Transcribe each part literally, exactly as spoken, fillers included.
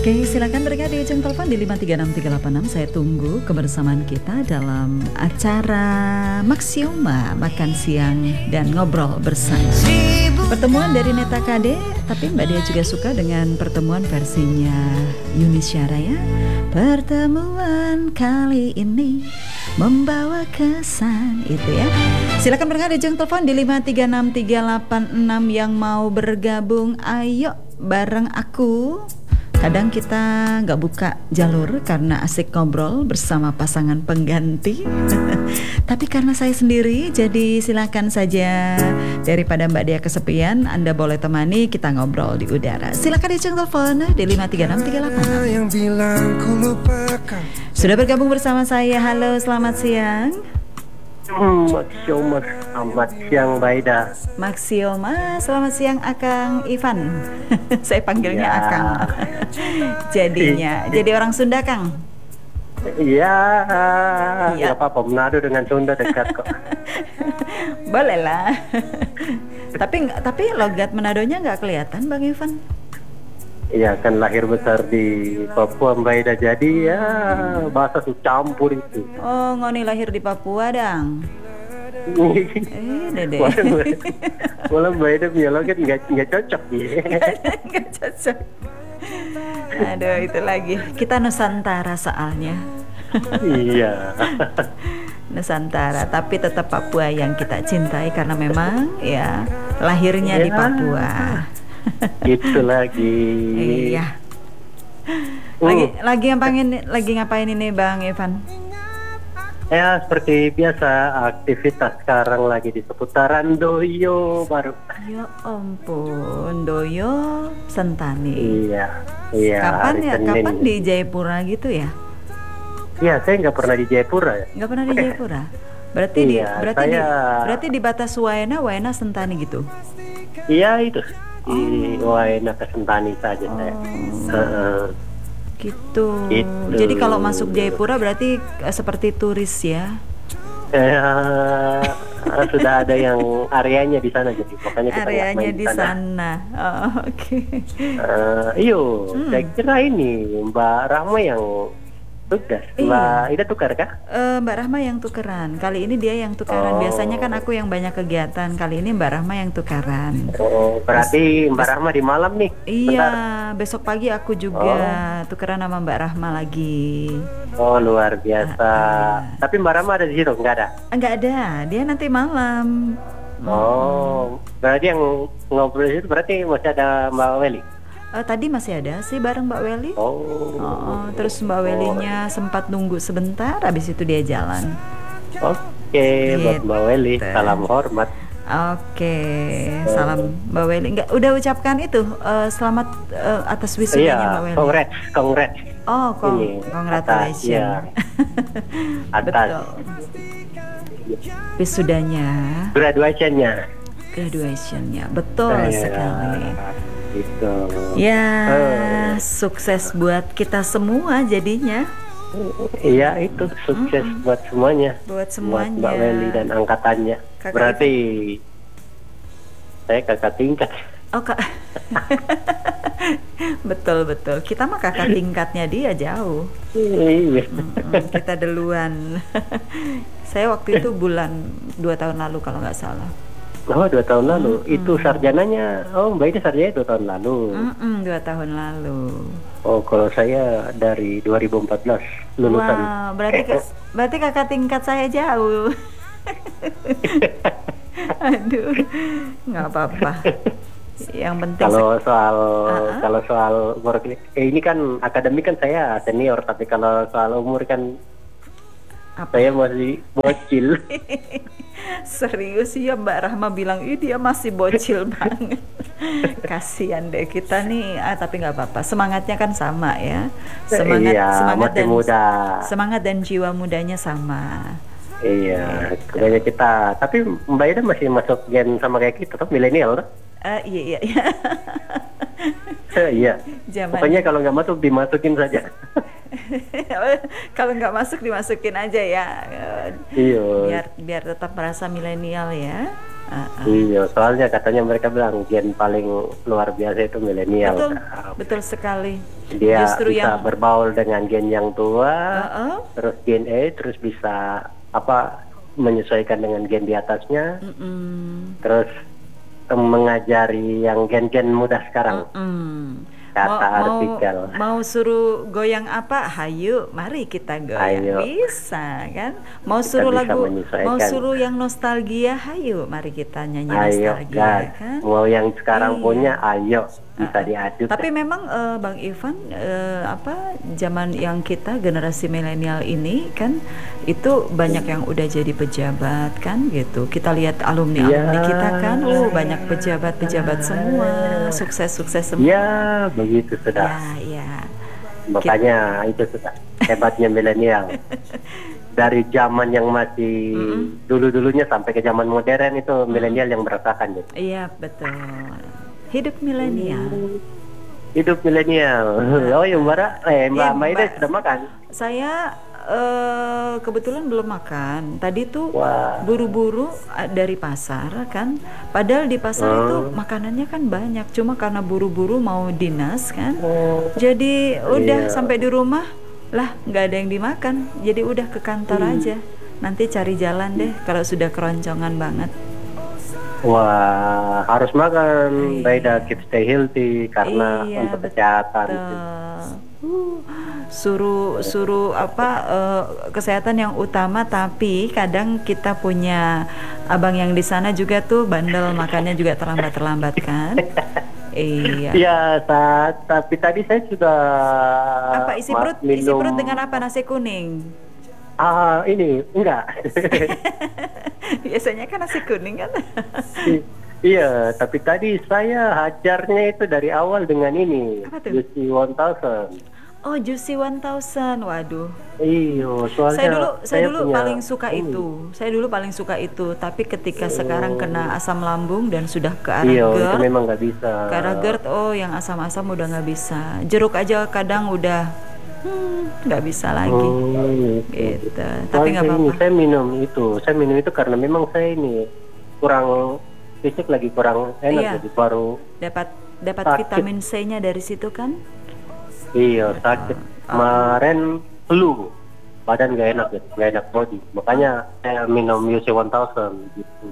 Oke, silakan mereka di ujung telepon di lima tiga enam tiga delapan enam. Saya tunggu kebersamaan kita dalam acara Maxioma Makan Siang dan Ngobrol Bersama. Pertemuan dari Neta K D, tapi Mbak Dia juga suka dengan pertemuan versinya Yuni Syara ya. Pertemuan kali ini membawa kesan itu ya. Silakan mereka di ujung telepon di lima tiga enam tiga delapan enam yang mau bergabung. Ayo bareng aku. Kadang kita nggak buka jalur karena asik ngobrol bersama pasangan pengganti. Tapi karena saya sendiri, jadi silakan saja. Daripada Mbak Dia kesepian, Anda boleh temani kita ngobrol di udara. Silakan diceng telepon di lima tiga enam tiga delapan enam. Sudah bergabung bersama saya. Halo, selamat siang. Maxioma, selamat siang Baida. Maxioma, selamat siang Akang Ivan. Saya panggilnya ya. Akang. Jadinya, jadi orang Sunda Kang. Iya, ya. nggak apa-apa, Manado dengan Sunda dekat kok. Boleh lah. tapi tapi logat Manadonya nggak kelihatan Bang Ivan. Iya, kan lahir besar di Papua Baida, jadi ya bahasa su campur itu. Oh, ngoni lahir di Papua dang. Eh, dede. Malah Baida punya logat nggak nggak cocok ya. Nggak cocok. Aduh, itu lagi. Kita Nusantara soalnya. Iya. Nusantara, tapi tetap Papua yang kita cintai karena memang ya lahirnya ya. di Papua. Itu lagi. Iya. Lagi uh. lagi ngapain lagi ngapain ini Bang Evan? Ya seperti biasa, aktivitas sekarang lagi di seputaran Doyo baru. Ya ampun, Doyo Sentani. Iya. Iya. Kapan ya? Senin. Kapan di Jayapura gitu ya? Iya, saya nggak pernah di Jayapura ya. Nggak pernah di Jayapura. Berarti iya, di berarti saya... di berarti di batas Waena, Waena Sentani gitu. Iya itu. Di oh. Waena ke Sentani saja oh. saya. Uh, gitu. gitu. Jadi kalau masuk Jayapura berarti uh, seperti turis ya? Eh, sudah ada yang areanya di sana, jadi makanya kita areanya di sana. sana. Oh, oke. Okay. Uh, iyo, hmm. saya kira ini Mbak Rahma yang tugas. Mbak iya. Ida tukar kah? Uh, Mbak Rahma yang tukeran. Kali ini dia yang tukeran. Oh. Biasanya kan aku yang banyak kegiatan. Kali ini Mbak Rahma yang tukeran. Oh, berarti Bes- Mbak Rahma di malam nih. Iya, bentar. Besok pagi aku juga oh. tukeran sama Mbak Rahma lagi. Oh, luar biasa. Uh, uh. Tapi Mbak Rahma ada di situ? Enggak ada? Enggak ada. Dia nanti malam. Oh, hmm. berarti yang ngobrol itu berarti masih ada Mbak Weli? Uh, tadi masih ada sih bareng Mbak Weli. Oh. Oh, terus Mbak Welinya oh. sempat nunggu sebentar, habis itu dia jalan. Oke, gitu. Buat Mbak Weli, salam hormat. Oke, oh. salam Mbak Weli. Enggak, udah ucapkan itu uh, selamat uh, atas wisudanya iya, Mbak Weli. Congrats, congrats. Oh, kong, congratulations. Ya. Atas. Wisudanya. Graduationnya. Graduationnya, betul ya, sekali. Gitu. Ya, uh. sukses buat kita semua jadinya. Iya, itu sukses mm-hmm. buat semuanya. Buat semuanya. Buat Mbak Weli dan angkatannya. Kakak Berarti itu. Saya kakak tingkat. Oh, Kak. Betul betul. Kita mah kakak tingkatnya dia jauh. Iya. Mm-hmm, kita duluan. Saya waktu itu bulan dua tahun lalu kalau nggak salah. Oh, dua tahun lalu. Mm-hmm. Itu sarjananya, oh Mbak Ida sarjananya dua tahun lalu. Mm-hmm, dua tahun lalu. Oh, kalau saya dari dua ribu empat belas lulusan. Wow, berarti ke, berarti kakak tingkat saya jauh. Aduh, nggak apa-apa. Yang penting kalau soal uh-huh. kalau soal umur, eh, ini kan akademik kan saya senior, tapi kalau soal umur kan apa? Saya masih bocil. Serius ya Mbak Rahma bilang, ih dia masih bocil banget. Kasihan deh kita nih, ah, tapi nggak apa-apa. Semangatnya kan sama ya. Semangat, iya, semangat dan muda. Semangat dan jiwa mudanya sama. Iya, kayaknya kita. Tapi Mbak Ida masih masuk gen sama kayak kita, tuh milenial tuh. Uh, iya iya iya. Iya. Jaman. Pokoknya kalau nggak masuk dimasukin saja. Kalau nggak masuk dimasukin aja ya. Iya. Biar biar tetap merasa milenial ya. Uh, uh. Iya, soalnya katanya mereka bilang gen paling luar biasa itu milenial. Betul, betul sekali. Dia Justru bisa yang berbaur dengan gen yang tua, uh, uh. terus gen E, terus bisa apa menyesuaikan dengan gen di atasnya, Mm -mm. terus um, mengajari yang gen-gen muda sekarang. Mm -mm. Kata mau, artikel. Mau, mau suruh goyang apa? Hayu, mari kita goyang. Hayu. Bisa kan? Mau Kita suruh bisa lagu, mau menyesuaikan. suruh yang nostalgia, hayu, mari kita nyanyi Ayo, nostalgia gas. kan? Mau yang sekarang Iya. punya, ayo bisa Uh, uh. diaduk. Tapi memang uh, Bang Ivan, uh, apa zaman yang kita generasi milenial ini kan itu banyak yang udah jadi pejabat kan gitu. Kita lihat alumni alumni Ya. kita kan, oh banyak pejabat pejabat semua, sukses sukses semua. Ya, begitu sudah. Ya, ya. Makanya itu sudah hebatnya milenial. Dari zaman yang masih Mm-mm. dulu-dulunya sampai ke zaman modern itu milenial yang merasakan gitu. Iya betul. Hidup milenial. Hidup milenial. Oh ya Mbak, eh Mbak Iya, Maida Mbak. sudah makan? Saya eh, kebetulan belum makan. Tadi tuh Wah. buru-buru eh, dari pasar kan. Padahal di pasar Hmm. itu makanannya kan banyak. Cuma karena buru-buru mau dinas kan. Oh, Jadi udah iya. sampai di rumah lah nggak ada yang dimakan. Jadi udah ke kantor Hmm. aja. Nanti cari jalan deh kalau sudah keroncongan banget. Wah, harus makan. Iya. Maida keep stay healthy karena Iya, untuk kesehatan. betul. Uh, suruh suruh apa eh, kesehatan yang utama, tapi kadang kita punya abang yang di sana juga tuh bandel, makannya juga terlambat-terlambat kan. Iya. Iya, saat tapi tadi saya sudah Apa isi ma- perut? Isi minum- perut dengan apa? Nasi kuning. Ah, ini enggak. Biasanya kan nasi kuning kan. I- Iya, tapi tadi saya hajarnya itu dari awal dengan ini, Apa tuh? Juicy one thousand. Oh, Juicy one thousand. Waduh. Iyo, soalnya Saya dulu saya, dulu punya- paling suka ini. itu. Saya dulu paling suka itu, tapi ketika sekarang kena asam lambung dan sudah ke arah Iya, itu GERD, memang nggak bisa. ke arah GERD, oh yang asam-asam udah nggak bisa. Jeruk aja kadang udah hmm, nggak bisa lagi. Hmm, Gitu. Tapi Soalnya nggak ini, apa-apa. saya minum itu, saya minum itu karena memang saya ini kurang fisik lagi kurang enak Iya. jadi baru Dapat dapat Sakit. vitamin C-nya dari situ kan? iya sakit kemarin flu badan gak enak gitu, gak enak body makanya saya minum U C one thousand gitu.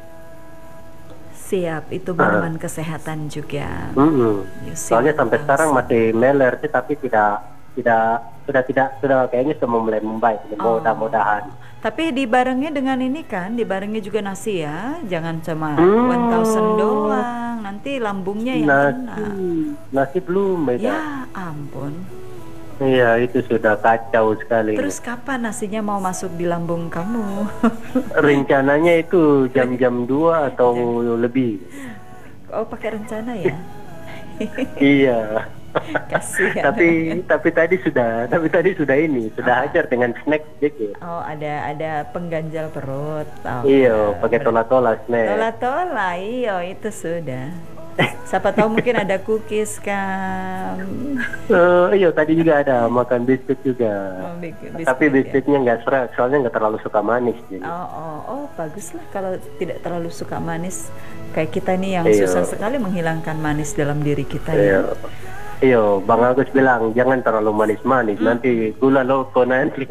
Siap, itu minuman kesehatan juga. Mm-mm. U C Soalnya one sampai thousand. sekarang masih meler sih tapi tidak tidak sudah tidak sudah kayaknya sudah mulai membaik Oh. mudah-mudahan. Tapi dibarengnya dengan ini kan, dibarengnya juga nasi ya. Jangan cuma Hmm. one thousand doang. Nanti lambungnya yang Nasi kena. nasi belum beda. Ya ampun. Iya itu sudah kacau sekali. Terus kapan nasinya mau masuk di lambung kamu? Rencananya itu jam-jam dua atau lebih. Oh pakai rencana ya? Iya. Kasihan. tapi tapi tadi sudah tapi tadi sudah ini sudah hajar dengan snack sedikit. Oh ada ada pengganjal perut. Oh, Iya pakai tola-tola snack. Tola-tola, iyo itu sudah. Siapa tahu mungkin ada cookies kan. Eh, iya tadi juga ada makan biskuit juga. Oh, bik- biskuit, Tapi ya. biskuitnya nggak serat soalnya nggak terlalu suka manis jadi. Oh, oh, oh, bagus lah kalau tidak terlalu suka manis. Kayak kita nih yang Iya. susah sekali menghilangkan manis dalam diri kita Iya. ya. Iya, Bang Agus bilang jangan terlalu manis-manis, nanti gula loko nanti.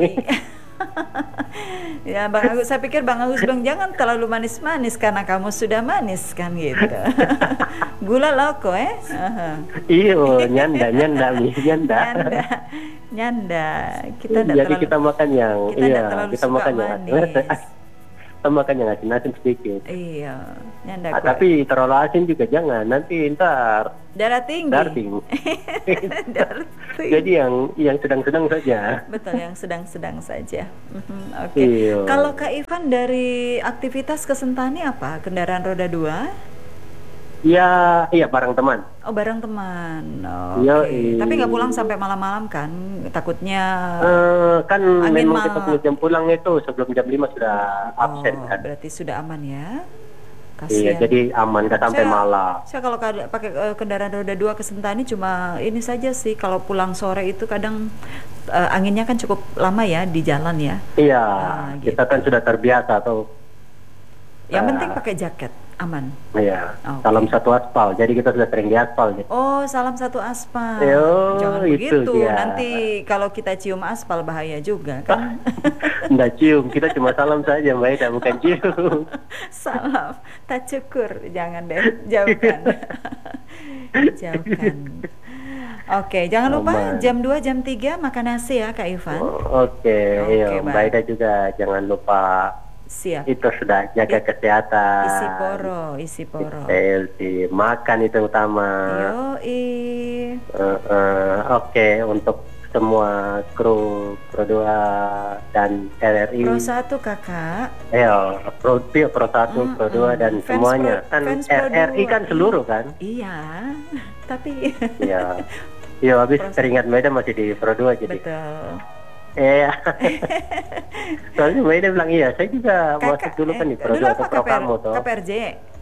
Ya Bang Agus, saya pikir Bang Agus bilang jangan terlalu manis-manis karena kamu sudah manis kan gitu. Gula loko eh. Aha. Iya, nyanda, nyanda, Mi, nyanda. Nyanda, nyanda. Kita Jadi tidak terlalu kita makan yang, kita nggak iya, terlalu kita suka makan yang, manis. kita makan yang asin-asin sedikit. Iya, nyanda. Ah, kok. tapi terlalu asin juga jangan, nanti ntar Darah tinggi. darting. Darah tinggi. Jadi yang yang sedang-sedang saja. Betul, yang sedang-sedang saja. Mhm, Oke. Iya. Kalau Kak Ivan dari aktivitas ke Sentani apa? Kendaraan roda dua? Ya, iya bareng teman. Oh, bareng teman. Oke. Yoi. Tapi nggak pulang sampai malam-malam kan? Takutnya. Eh, kan Angin memang kita malam. punya jam pulang itu sebelum jam lima sudah absen Oh, kan. berarti sudah aman ya? Iya, Kasihan. jadi aman nggak sampai Saya- malam. Saya kalau kada- pakai eh, kendaraan roda dua ke Sentani cuma ini saja sih. Kalau pulang sore itu kadang eh, anginnya kan cukup lama ya di jalan ya. Iya, Ah, kita gitu. kan sudah terbiasa tuh. Yang Ah. penting pakai jaket. Aman. Iya. Oke. Salam satu aspal. Jadi kita sudah sering di aspal gitu. Oh, salam satu aspal. Yo, Jangan itu begitu. dia. Nanti kalau kita cium aspal bahaya juga kan. Nggak cium, kita cuma salam saja Mbak Ida, bukan cium. Salam, tak cukur. Jangan deh, jauhkan. Jauhkan. Oke, jangan lupa Aman. jam dua, jam tiga makan nasi ya Kak Ivan. Oh, Oke, Oke, iya Mbak baik. Ida juga jangan lupa Siap. itu sudah jaga I- kesehatan. Isi poro, isi poro. Healthy. Makan itu utama. Yoi. Eh, eh, Oke, untuk semua kru Pro dua dan R R I. Pro satu kakak. Iya, Pro, iya, Pro satu, Mm, Pro dua mm. dan Fans semuanya. Pro- Kan fans Pro R R I dua. kan seluruh kan? Iya, tapi Iya. Iya, habis Pro satu. teringat Mbak Ida masih di Pro dua jadi. betul. Iya. Soalnya Mbak Ida bilang iya, saya juga masuk Kakak, dulu kan eh, di Pro dulu dua apa atau Pro K P R, kamu toh. K P R J?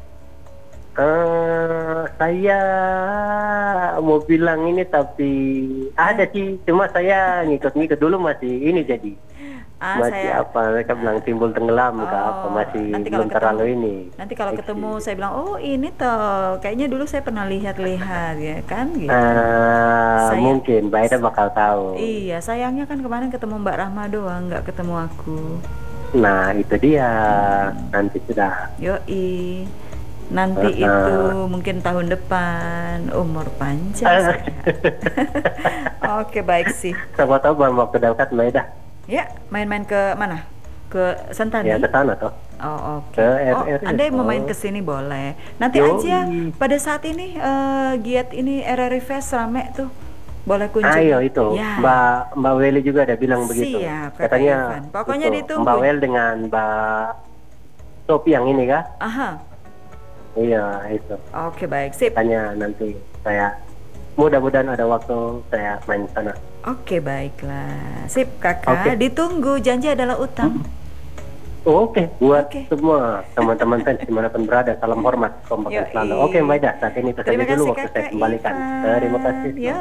Eh, saya mau bilang ini tapi ada sih, cuma saya ngikut-ngikut dulu masih ini jadi Ah, masih saya apa mereka bilang timbul tenggelam ke Oh, apa masih nanti belum kalau terlalu ketemu- ini. nanti kalau Fiksi. ketemu saya bilang, oh ini toh, kayaknya dulu saya pernah lihat-lihat ya kan gitu. Ah, Saya- mungkin Mbak Ida bakal tahu. Iya, sayangnya kan kemarin ketemu Mbak Rahma doang, nggak ketemu aku. Nah itu dia nanti sudah. Yoi. Nanti Uh-uh. itu mungkin tahun depan umur panjang. sehat. Oke, baik sih. Siapa tahu dalam waktu dekat Mbak Ida Ya, main-main ke mana? Ke Sentani? ya ke sana toh. Oh, oke. Ke Oh, R R I, Anda mau main oh. ke sini boleh. Nanti Yoi. aja pada saat ini eh, giat ini R R I Fest rame tuh. Boleh kunjungi. Ayo itu Ya. Mbak Mbak Weli juga ada bilang begitu. Siap, Kak Katanya Ivan. Pokoknya itu, ditunggu. Mbak Wel dengan Mbak Sopi yang ini kah? Aha. Iya itu. Oke, baik. Sip. Katanya nanti saya mudah-mudahan ada waktu saya main sana. Oke, baiklah. Sip, Kakak. Oke. Ditunggu. Janji adalah utang. Oke, buat Oke. semua teman-teman fans dimanapun berada, salam hormat, kompak Yoi. selalu. Oke Mbak Ida, saat ini itu saja Terima dulu kasih, waktu saya Kakak kembalikan. Ivan. Terima kasih. Ya.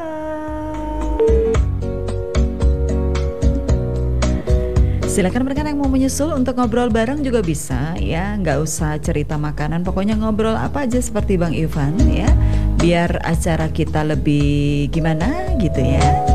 Silakan mereka yang mau menyusul untuk ngobrol bareng juga bisa ya, nggak usah cerita makanan, pokoknya ngobrol apa aja seperti Bang Ivan ya, biar acara kita lebih gimana gitu ya.